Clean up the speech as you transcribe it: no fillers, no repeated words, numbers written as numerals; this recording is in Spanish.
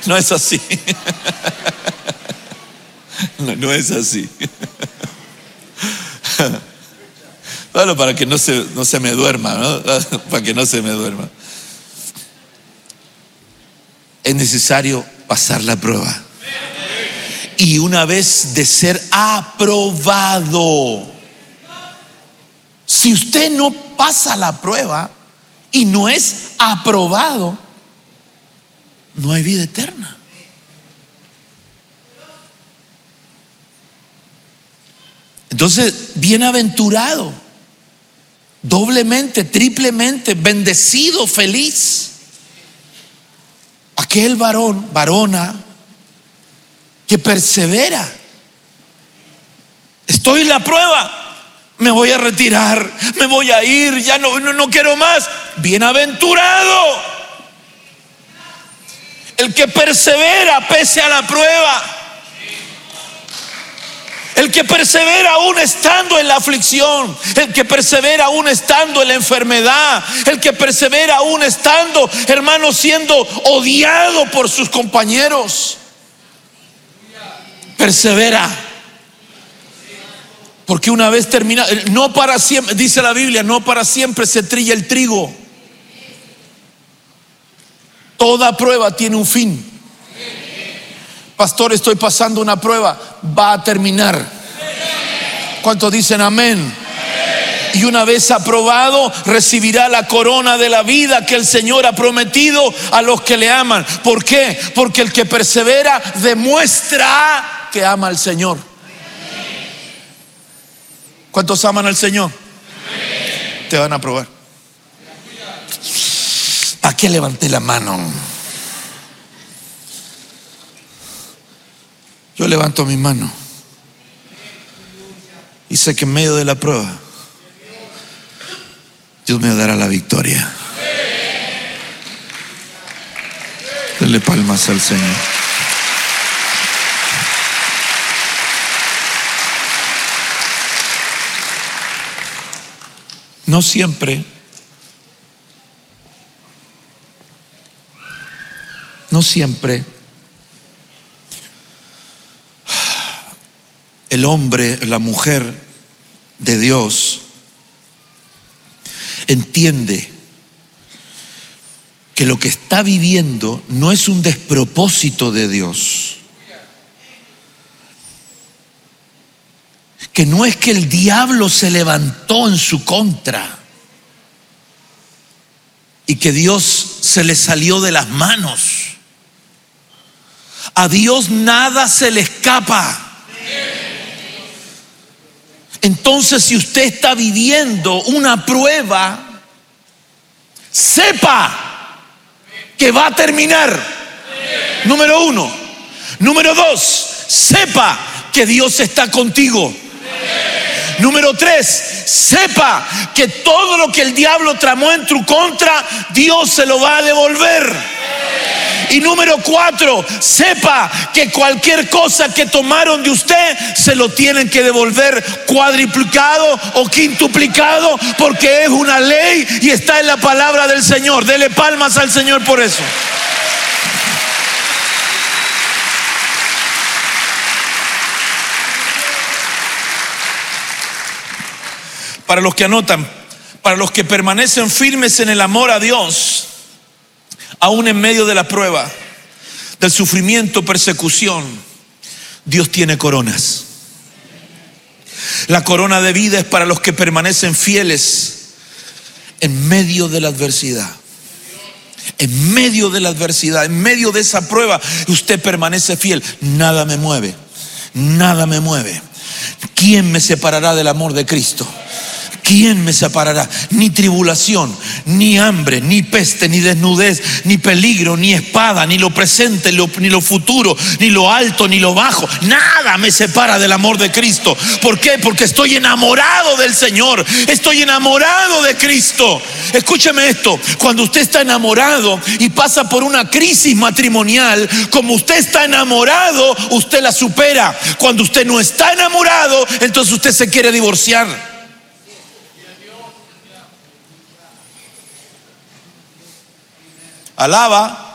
No es así. No es así. Solo para que no se me duerma, ¿no? Para que no se me duerma. Es necesario pasar la prueba. Y una vez de ser aprobado, si usted no pasa la prueba y no es aprobado, no hay vida eterna. Entonces, bienaventurado, doblemente, triplemente, bendecido, feliz, aquel varón, varona, que persevera. Estoy en la prueba, me voy a retirar, me voy a ir, ya no quiero más. Bienaventurado el que persevera pese a la prueba, el que persevera aún estando en la aflicción, el que persevera aún estando en la enfermedad, el que persevera aún estando, hermano, siendo odiado por sus compañeros. Persevera. Porque una vez termina, no para siempre, dice la Biblia, no para siempre se trilla el trigo. Toda prueba tiene un fin. Pastor, estoy pasando una prueba, va a terminar. ¿Cuántos dicen amén? Y una vez aprobado, recibirá la corona de la vida que el Señor ha prometido a los que le aman. ¿Por qué? Porque el que persevera demuestra que ama al Señor. ¿Cuántos aman al Señor? Te van a aprobar. ¿Para qué levanté la mano? Yo levanto mi mano y sé que en medio de la prueba Dios me dará la victoria. Denle palmas al Señor. No siempre el hombre, la mujer de Dios entiende que lo que está viviendo no es un despropósito de Dios, que no es que el diablo se levantó en su contra y que Dios se le salió de las manos. A Dios nada se le escapa. Entonces, si usted está viviendo una prueba, sepa que va a terminar. Número uno. Número dos, sepa que Dios está contigo. Número tres, sepa que todo lo que el diablo tramó en tu contra, Dios se lo va a devolver. Y número cuatro, sepa que cualquier cosa que tomaron de usted se lo tienen que devolver cuadriplicado o quintuplicado, porque es una ley y está en la palabra del Señor. Dele palmas al Señor por eso. Para los que anotan, para los que permanecen firmes en el amor a Dios, aún en medio de la prueba, del sufrimiento, persecución, Dios tiene coronas. La corona de vida es para los que permanecen fieles en medio de la adversidad. En medio de la adversidad, en medio de esa prueba, usted permanece fiel. Nada me mueve, nada me mueve. ¿Quién me separará del amor de Cristo? ¿Quién me separará? Ni tribulación, ni hambre, ni peste, ni desnudez, ni peligro, ni espada, ni lo presente, ni lo futuro, ni lo alto, ni lo bajo. Nada me separa del amor de Cristo. ¿Por qué? Porque estoy enamorado del Señor. Estoy enamorado de Cristo. Escúcheme esto. Cuando usted está enamorado y pasa por una crisis matrimonial, como usted está enamorado, usted la supera. Cuando usted no está enamorado, entonces usted se quiere divorciar. Alaba.